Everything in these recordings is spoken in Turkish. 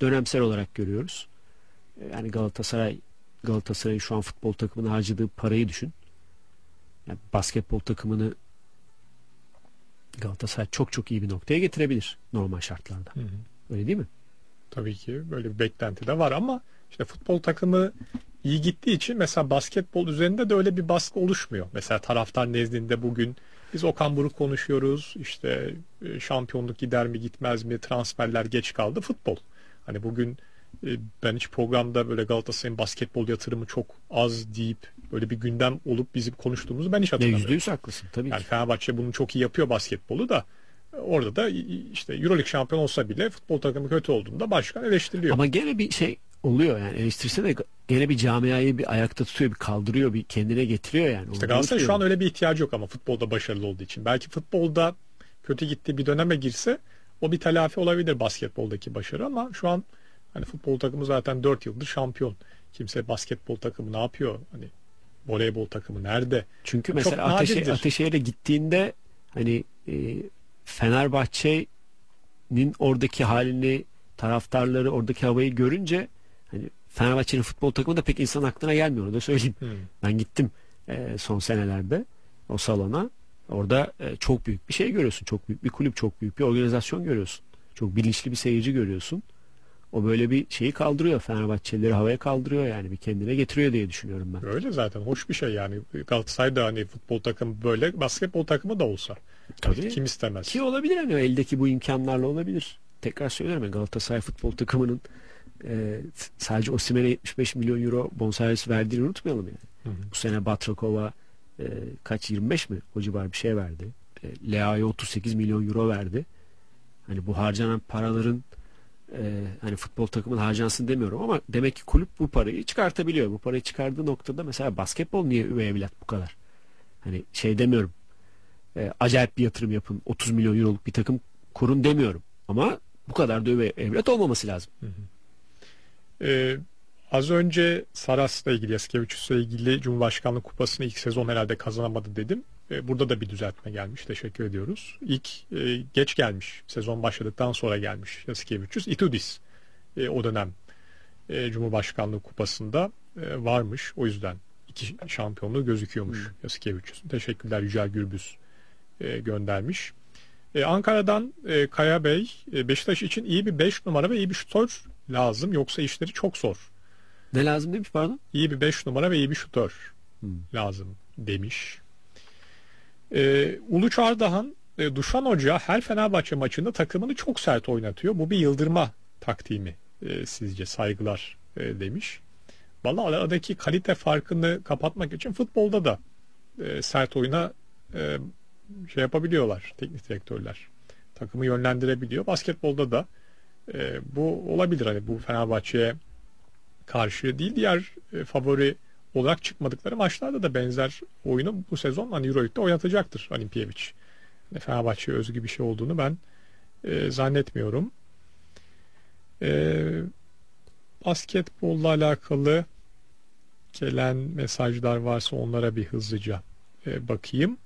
dönemsel olarak görüyoruz. Yani Galatasaray'ın şu an futbol takımına harcadığı parayı düşün. Yani basketbol takımını Galatasaray çok çok iyi bir noktaya getirebilir normal şartlarda. Hı hı. Öyle değil mi? Tabii ki böyle bir beklenti de var ama işte futbol takımı iyi gittiği için mesela basketbol üzerinde de öyle bir baskı oluşmuyor. Mesela taraftar nezdinde bugün biz Okan Buruk konuşuyoruz. İşte şampiyonluk gider mi gitmez mi, transferler geç kaldı, futbol. Hani bugün ben hiç programda böyle Galatasaray'ın basketbol yatırımı çok az deyip böyle bir gündem olup bizim konuştuğumuzu ben hiç Ya hatırlamıyorum. %100 haklısın tabii Yani ki. Fenerbahçe bunu çok iyi yapıyor, basketbolu da. Orada da işte Euroleague şampiyon olsa bile futbol takımı kötü olduğunda başkan eleştiriliyor. Ama gene bir şey oluyor yani, eleştirse de gene bir camiayı bir ayakta tutuyor, bir kaldırıyor, bir kendine getiriyor yani. İşte Onu Galatasaray şu an unutmayalım. öyle bir ihtiyacı yok ama futbolda başarılı olduğu için. Belki futbolda kötü gittiği bir döneme girse o bir telafi olabilir basketboldaki başarı ama şu an hani futbol takımı zaten 4 yıldır şampiyon. Kimse basketbol takımı ne yapıyor? Hani voleybol takımı nerede? Çünkü Çok mesela nadirdir. Ateşehir'e gittiğinde hani Fenerbahçe'nin oradaki halini, taraftarları, oradaki havayı görünce hani Fenerbahçe'nin futbol takımı da pek insanın aklına gelmiyor, onu da söyleyeyim. Hmm. Ben gittim son senelerde o salona. Orada çok büyük bir şey görüyorsun. Çok büyük bir kulüp, çok büyük bir organizasyon görüyorsun. Çok bilinçli bir seyirci görüyorsun. O böyle bir şeyi kaldırıyor. Fenerbahçelileri havaya kaldırıyor yani. Bir kendine getiriyor diye düşünüyorum ben. Öyle zaten hoş bir şey yani. Galatasaray'da hani futbol takımı böyle, basketbol takımı da olsa. Tabii. Kim istemez? Ki olabilir, hani eldeki bu imkanlarla olabilir. Tekrar söylüyorum ya, Galatasaray futbol takımının sadece Osimhen'e 75 milyon euro bonservis verdiğini unutmayalım yani. Hı hı. Bu sene Batrakova kaç, 25 mi? O civar bir şey verdi. Leao'ya 38 milyon euro verdi. Hani bu harcanan paraların hani futbol takımın harcansın demiyorum ama demek ki kulüp bu parayı çıkartabiliyor. Bu parayı çıkardığı noktada mesela basketbol niye üvey evlat bu kadar? Hani şey demiyorum. Acayip bir yatırım yapın, 30 milyon euroluk bir takım kurun demiyorum. Ama bu kadar da üvey evlat olmaması lazım. Hı hı. Az önce Saras'la ilgili, Yasikevicius'la ilgili Cumhurbaşkanlığı Kupası'nı ilk sezon herhalde kazanamadı dedim. Burada da bir düzeltme gelmiş. Teşekkür ediyoruz. İlk geç gelmiş. Sezon başladıktan sonra gelmiş Yasikevicius. Itudis o dönem Cumhurbaşkanlığı Kupası'nda varmış. O yüzden iki şampiyonluğu gözüküyormuş Yasikevicius'un. Teşekkürler, Yücel Gürbüz göndermiş. Ankara'dan Kaya Bey, Beşiktaş için iyi bir 5 numara ve iyi bir şutör lazım. Yoksa işleri çok zor. Ne lazım demiş, pardon? İyi bir 5 numara ve iyi bir şutör Hmm. lazım demiş. Ulu Çardahan, Duşan Hoca her Fenerbahçe maçında takımını çok sert oynatıyor. Bu bir yıldırma taktiği mi sizce? Saygılar demiş. Vallahi aradaki kalite farkını kapatmak için futbolda da sert oyuna şey yapabiliyorlar teknik direktörler. Takımı yönlendirebiliyor. Basketbolda da bu olabilir. Hani bu Fenerbahçe'ye karşı değil, diğer favori olarak çıkmadıkları maçlarda da benzer oyunu bu sezon hani Euroleague'de oynatacaktır Olimpiyevic. Yani Fenerbahçe'ye özgü bir şey olduğunu ben zannetmiyorum. Basketbolla alakalı gelen mesajlar varsa onlara bir hızlıca bakayım.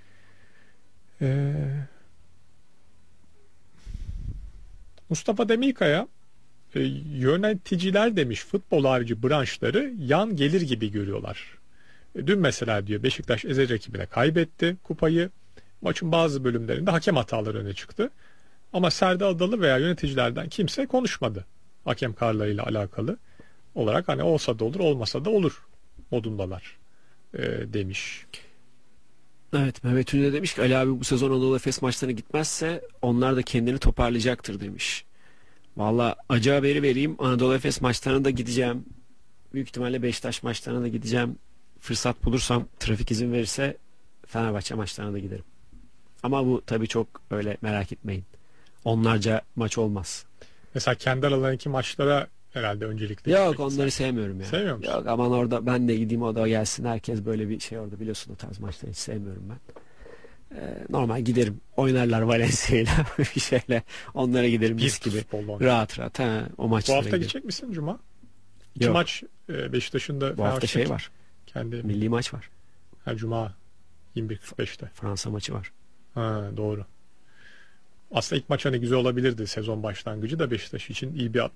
Mustafa Demirkaya, yöneticiler demiş futbol harici branşları yan gelir gibi görüyorlar. Dün mesela diyor Beşiktaş Ezel rakibine kaybetti kupayı. Maçın bazı bölümlerinde hakem hataları öne çıktı. Ama Serdar Adalı veya yöneticilerden kimse konuşmadı hakem kararlarıyla alakalı olarak. Hani olsa da olur, olmasa da olur modundalar demiş. Evet, Mehmet Ünlü demiş ki Ali abi bu sezon Anadolu Efes maçlarına gitmezse onlar da kendini toparlayacaktır demiş. Valla acı haberi vereyim, Anadolu Efes maçlarına da gideceğim. Büyük ihtimalle Beşiktaş maçlarına da gideceğim. Fırsat bulursam, trafik izin verirse Fenerbahçe maçlarına da giderim. Ama bu tabii çok öyle, merak etmeyin. Onlarca maç olmaz. Mesela kendi aralarındaki maçlara herhalde öncelikle Yok, gitmek onları ister. sevmiyorum ya. Sevmiyor musun? Yok, aman orada ben de gideyim, o da gelsin. Herkes böyle bir şey orada, biliyorsun o tarz maçları hiç sevmiyorum ben. Normal giderim. Oynarlar Valencia'yla bir şeyle. Onlara giderim mis gibi. Rahat rahat. O maçlara Bu hafta giderim. gidecek misin Cuma? İki Yok. maç Beşiktaş'ın da Bu hafta şey var. kendi Milli maç var. Cuma 21.45'te. Fransa maçı var. Ha, doğru. Aslında ilk maç hani güzel olabilirdi, sezon başlangıcı da Beşiktaş için iyi bir